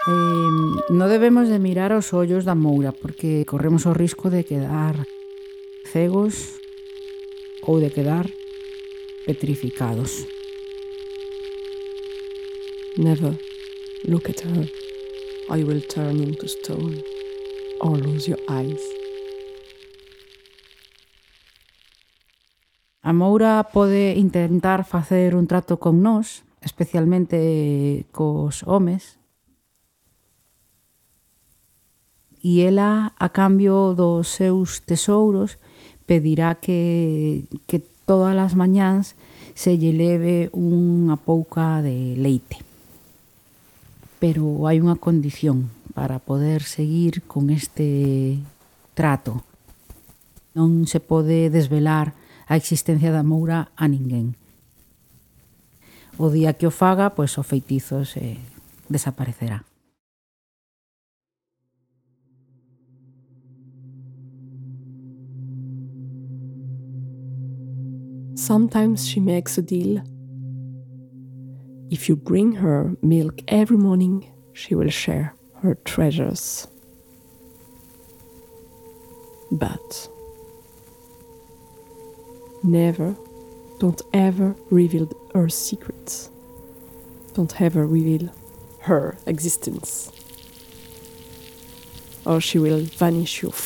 Non debemos de mirar aos ollos da moura porque corremos o risco de quedar cegos ou de quedar petrificados. Never look at her, or you will turn into stone or lose your eyes. A moura pode intentar facer un trato con nós, especialmente cos homes, e ela, a cambio dos seus tesouros, pedirá que todas as mañáns se lle leve unha pouca de leite. Pero hai unha condición para poder seguir con este trato. Non se pode desvelar a existencia da moura a ninguén. O día que o faga, pois o feitizo se desaparecerá. Sometimes she makes a deal. If you bring her milk every morning, she will share her treasures. But don't ever reveal her secrets. Don't ever reveal her existence, or she will vanish you